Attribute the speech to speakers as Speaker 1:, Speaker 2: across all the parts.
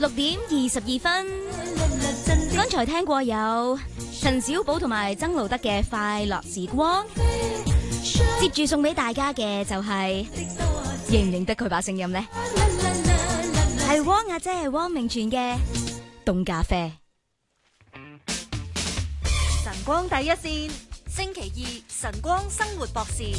Speaker 1: 6:22，剛才聽過有陳小寶同埋曾路德嘅快樂時光，接住送俾大家嘅就係、認唔認得佢把聲音呢？係汪阿姐汪明荃嘅凍咖啡。
Speaker 2: 晨光第一線，星期二晨光生活博士。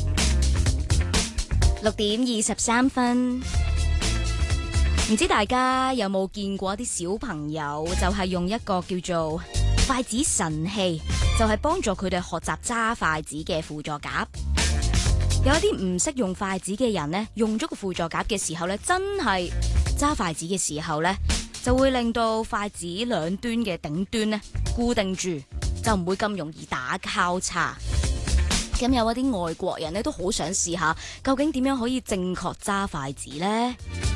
Speaker 1: 6:23，唔知大家有冇見過啲小朋友就係用一個叫做筷子神器，就係幫助佢哋學習揸筷子嘅輔助夾。有一啲唔識用筷子嘅人呢，用咗個輔助夾嘅時候呢，真係揸筷子嘅時候呢，就會令到筷子兩端嘅頂端呢固定住，就唔會咁容易打交叉。咁有一啲外國人呢，都好想試下，究竟點樣可以正確揸筷子呢？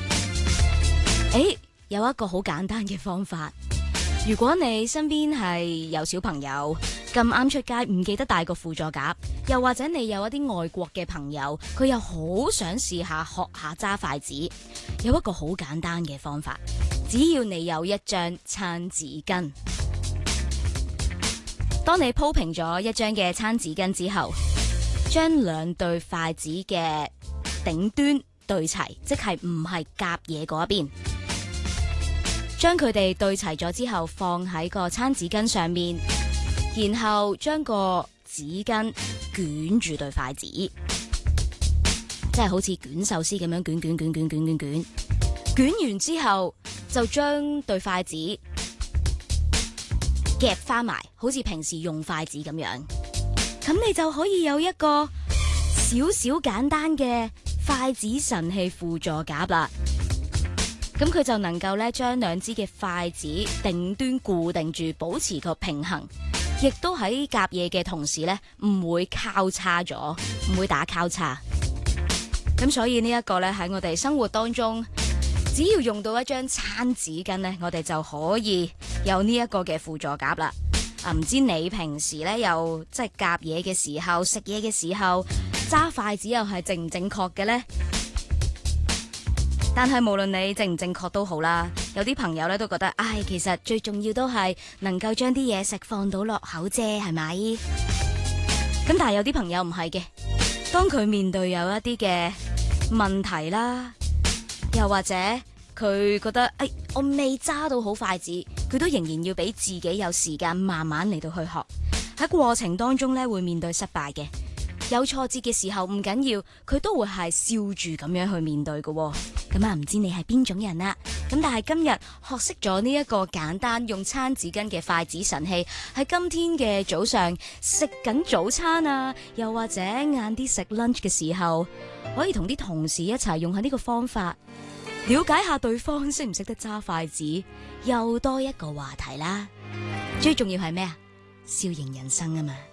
Speaker 1: 有一個好簡單嘅方法。如果你身邊係有小朋友咁啱出街唔記得帶個輔助夾，又或者你有一啲外國嘅朋友，佢又好想試下學下揸筷子，有一個好簡單嘅方法，只要你有一張餐紙巾。當你鋪平咗一張嘅餐紙巾之後，將兩對筷子嘅頂端對齊，即係唔係夾嘢嗰一邊，將佢哋對齊咗之後放喺個餐紙巾上面，然後將個紙巾捲住對筷子，即係好似捲壽司咁樣捲。捲完之後就將對筷子夾翻埋，好似平時用筷子咁樣，咁你就可以有一個少少簡單嘅筷子神器輔助夾啦。咁佢就能夠咧將兩支嘅筷子頂端固定住，保持個平衡，亦都喺夾嘢嘅同時咧唔會交叉咗，唔會打交叉。咁所以呢一個咧喺我哋生活當中，只要用到一張餐紙巾咧，我哋就可以有呢一個嘅輔助夾啦。唔知你平時咧又即係夾嘢嘅時候、食嘢嘅時候揸筷子又係正唔正確嘅呢？但係無論你正唔正確都好啦，有啲朋友咧都覺得，其實最重要都係能夠將啲嘢食放到落口啫，係咪？咁但係有啲朋友唔係嘅，當佢面對有一啲嘅問題啦，又或者佢覺得，我未揸到好筷子，佢都仍然要俾自己有時間慢慢嚟到去學。喺過程當中咧會面對失敗嘅，有挫折嘅時候唔緊要，佢都會係笑住咁樣去面對嘅。咁唔知你係邊種人啦？咁但係今日學識咗呢一個簡單用餐紙巾嘅筷子神器，喺今天嘅早上食緊早餐啊，又或者晏啲食 lunch 嘅時候，可以同啲同事一齊用下呢個方法，了解下對方識唔識得揸筷子，又多一個話題啦。最重要係咩啊？笑迎人生啊嘛〜